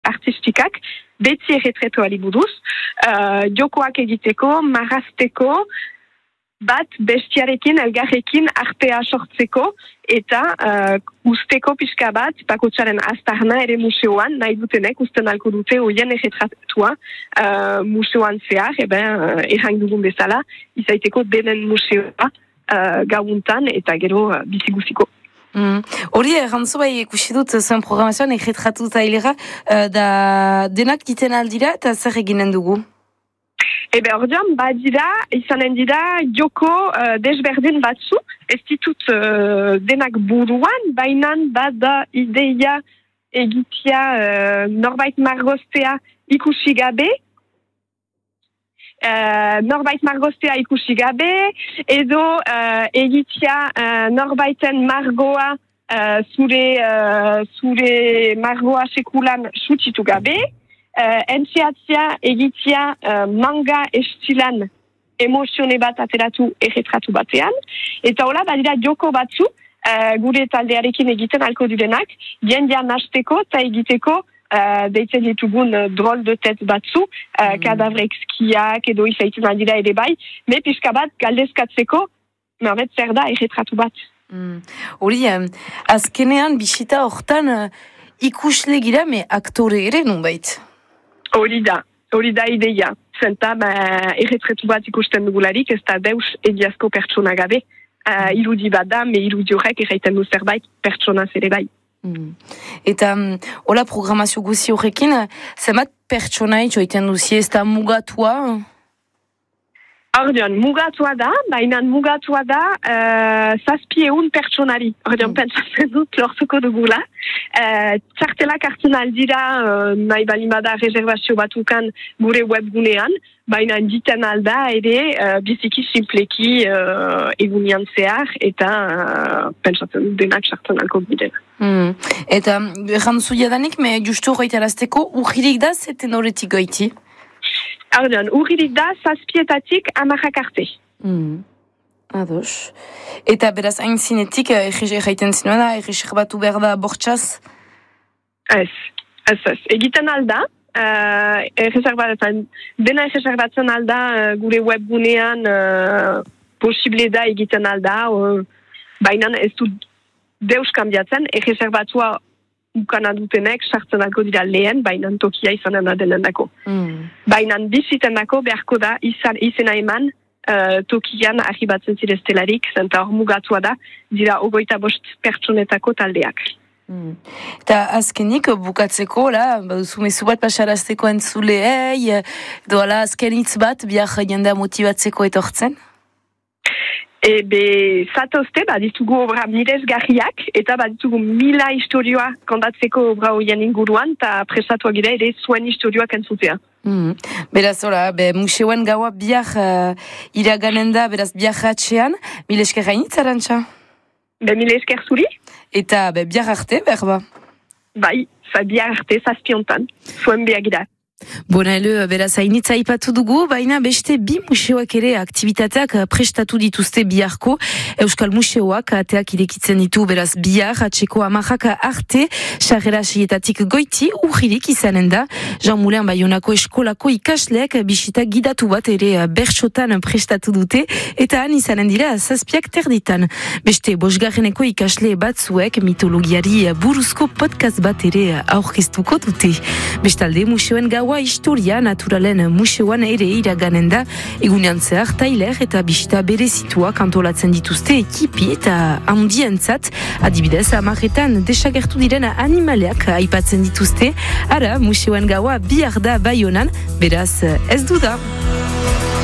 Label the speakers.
Speaker 1: artistikak, beti erretretoari buruz, jokoak egiteko, marrazteko, bat bestiarekin, elgarrekin artea sortzeko, eta usteko pixka bat, bakotsaren aztarna ere museoan, nahi dutenek, usten alko dute, oien erretratua museoan zehar, errang dugun bezala, izaiteko denen museoa gauntan, eta gero biziguziko.
Speaker 2: Hori, errantzu bai ikusi dut zuen programazioan erretratu zailera, da denak diten aldira, eta zer eginen dugu?
Speaker 1: Ordean, badira, izanen dira, joko desberdin batzu, ez ditut denak buruan, bainan bada ideia egitea norbait margostea ikusi gabe, edo egitea norbaiten margoa zure margoa sekulan sutitu gabe, entziatzia egitea manga estilan emozione bat ateratu erretratu batean, eta hola badira joko batzu gure taldearekin egiten alko direnak, jendean hasteko eta egiteko deitzen ditugun drol de tet batzu, kadavrexkiak edo izaiten aldira ere bai, me pixka bat galdezkatzeko, merbet zer da erretratu bat.
Speaker 2: Hori, azkenean bisita hortan ikusle gira, me aktore ere nunbait?
Speaker 1: Hori da ideia. Zenta, erretretu bat ikusten dugularik, ez da deus egiazko pertsona gabe. Irudi bat da, me irudi horrek erraiten du zerbait pertsona zere bai.
Speaker 2: Eta, hola programazio guzi horrekin, zemat pertsona itxoiten duzi, ez da mugatua?
Speaker 1: Ordean, mugatua da, zazpieun pertsonari. Ordean, pentsatzen dut lortuko dugula. Txartelak hartzen aldira, nahi balimada reservazio batukan gure webgunean, baina diten alda ere biziki simpleki egunian zehar, eta pentsatzen dut denak txartzen alko bidera.
Speaker 2: Eta, errantzu jadanik, me justu horretarazteko, urgirik da zeten horretik goiti?
Speaker 1: Ordean, urririk da, zazpietatik amarrak arte.
Speaker 2: Ados. Eta beraz, hain zinetik, erraiten zinuena, erreserbatu behar da bortxaz?
Speaker 1: Ez. Egiten alda, dena erreserbatzen alda gure webgunean posible da egiten alda, baina ez du deus kambiatzen, erreserbatua ukana dutenek, sartzen alko dira lehen, bainan tokia izanen da denendako. Bainan biziten dako, beharko da, izena eman, tokian arribatzen zireztelarik, zenta hor mugatua da, dira 25 pertsonetako taldeak.
Speaker 2: Eta azkenik, bukatzeko, baduzu mezu bat pasarazteko entzuleei, doala azken hitz bat, biar jendea motibatzeko etortzen?
Speaker 1: Zatozte, ditugu obra miresgarriak, eta ditugu 1000 historioa kondatzeko obra horien inguruan, eta presatuak gira ere zuen historioak entzutea.
Speaker 2: Beraz, museoen gaua biar iraganen da, beraz, biar atxean, mil esker hainitz, Arantxa?
Speaker 1: Mil esker zuri?
Speaker 2: Eta biar arte, berba?
Speaker 1: Bai, biar arte, zazpiontan, zuen biagira.
Speaker 2: Bona, beraz, hainitza ipatu dugu, baina beste bi museoak ere aktibitateak prestatu dituzte biharko. Euskal Museoak ateak irekitzen ditu, beraz, bihar, atxeko amarrak arte, sarrera seietatik goiti, urririk izanen da. Jean Moulin Baionako eskolako ikasleak bisita gidatu bat ere bertsotan prestatu dute, eta han izanen dira zazpiak terditan. Beste, bosgarreneko ikasle batzuek mitologiari buruzko podcast bat ere aurkeztuko dute. Bestalde, museoen gaua historia naturalen museoan ere iraganen da, egunean zehar tailer eta bisita berezitua kantolatzen dituzte ekipi eta handientzat, adibidez, amaretan desagertu diren animaleak aipatzen dituzte, ara museoan gaua bihar da Baionan, beraz ez du da.